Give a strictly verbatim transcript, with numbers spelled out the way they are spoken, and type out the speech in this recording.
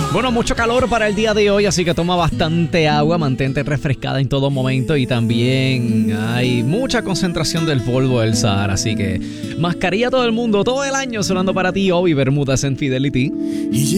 Bueno, mucho calor para el día de hoy, así que toma bastante agua, mantente refrescada en todo momento y también hay mucha concentración del polvo del Sahara, así que mascarilla todo el mundo, todo el año sonando para ti, Obi Bermudas en Fidelity. Y